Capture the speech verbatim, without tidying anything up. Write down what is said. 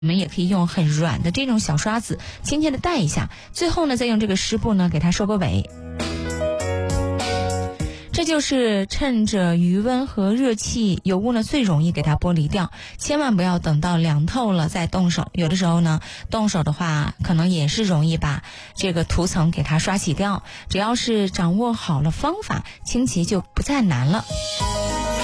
我们也可以用很软的这种小刷子轻轻的带一下，最后呢再用这个湿布呢给它收个尾。这就是趁着余温和热气，油污呢最容易给它剥离掉，千万不要等到凉透了再动手。有的时候呢，动手的话可能也是容易把这个涂层给它刷洗掉。只要是掌握好了方法，清洁就不再难了。